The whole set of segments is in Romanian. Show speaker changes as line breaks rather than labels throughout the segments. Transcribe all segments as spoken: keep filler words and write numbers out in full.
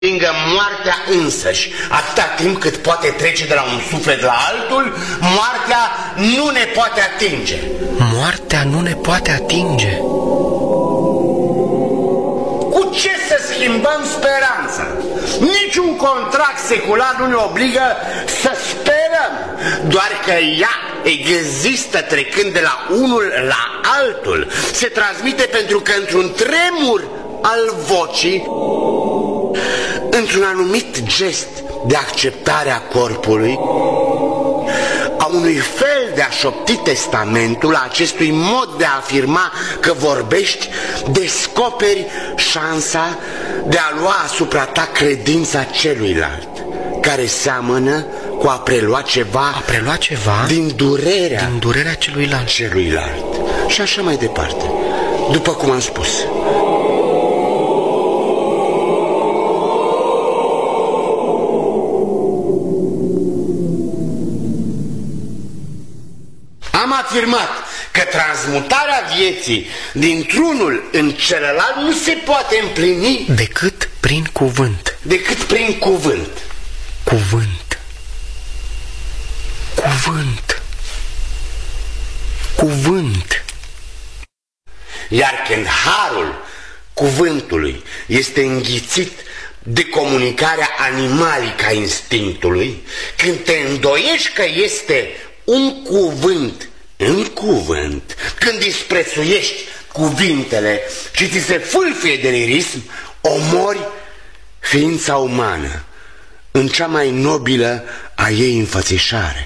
lângă moartea însăși. Atâta timp cât poate trece de la un suflet la altul, moartea nu ne poate atinge.
Moartea nu ne poate atinge.
Cu ce să schimbăm speranța? Niciun contract secular nu ne obligă să sperăm, doar că ea există trecând de la unul la altul. Se transmite pentru că într-un tremur al vocii, într-un anumit gest de acceptare a corpului, a unui fel de a șopti testamentul, a acestui mod de a afirma că vorbești, descoperi șansa de a lua asupra ta credința celuilalt, care seamănă cu a prelua ceva,
a prelua ceva
din durerea,
din durerea celuilalt.
celuilalt. Și așa mai departe, după cum am spus. Am afirmat că transmutarea vieții dintr-unul în celălalt nu se poate împlini
decât prin cuvânt.
Decât prin cuvânt.
Cuvânt. Cuvânt. Cuvânt.
Iar când harul cuvântului este înghițit de comunicarea animalică a instinctului, când te îndoiești că este un cuvânt în cuvânt, când disprețuiești cuvintele și ți se fâlfie de lirism, omori ființa umană în cea mai nobilă a ei înfățișare.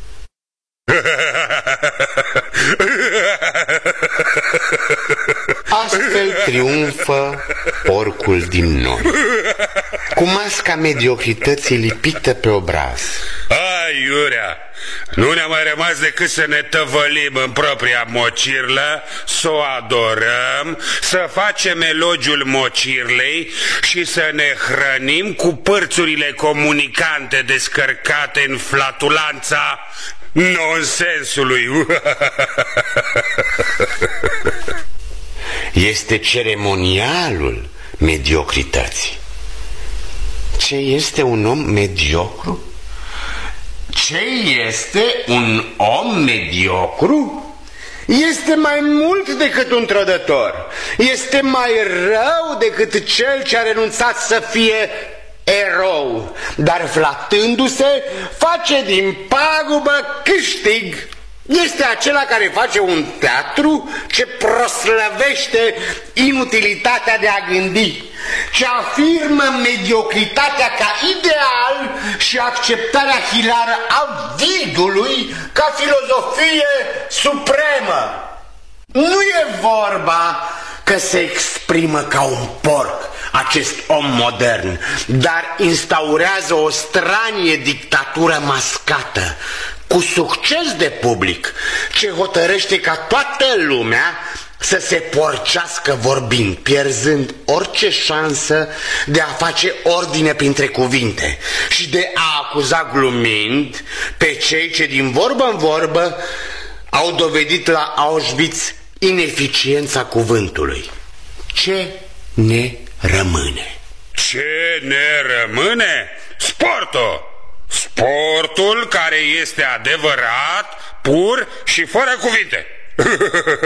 Astfel triumfă porcul din noi, cu masca mediocrității lipită pe obraz.
Ai, iurea, nu ne-a mai rămas decât să ne tăvălim în propria mocirlă, să o adorăm, să facem elogiul mocirlei și să ne hrănim cu părțurile comunicante descărcate în flatulanța nonsensului.
Este ceremonialul mediocrității. Ce este un om mediocru? Ce este un om mediocru? Este mai mult decât un trădător. Este mai rău decât cel ce a renunțat să fie erou, dar flatându-se face din pagubă câștig. Este acela care face un teatru ce proslăvește inutilitatea de a gândi, ce afirmă mediocritatea ca ideal și acceptarea hilară a vidului ca filozofie supremă. Nu e vorba că se exprimă ca un porc acest om modern, dar instaurează o stranie dictatură mascată, cu succes de public, ce hotărăște ca toată lumea să se porcească vorbind, pierzând orice șansă de a face ordine printre cuvinte și de a acuza glumind pe cei ce din vorbă în vorbă au dovedit la Auschwitz ineficiența cuvântului. Ce ne rămâne?
Ce ne rămâne? Sportul! Sportul care este adevărat, pur și fără cuvinte.